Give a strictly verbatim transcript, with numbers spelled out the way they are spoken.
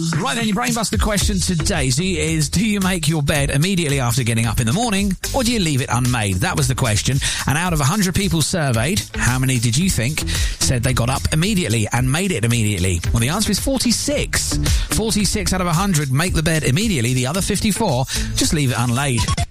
Right then, your Brainbuster question today is, do you make your bed immediately after getting up in the morning, or do you leave it unmade? That was the question. And out of one hundred people surveyed, how many did you think said they got up immediately and made it immediately? Well, the answer is forty-six. forty-six out of one hundred make the bed immediately. The other fifty-four just leave it unlaid.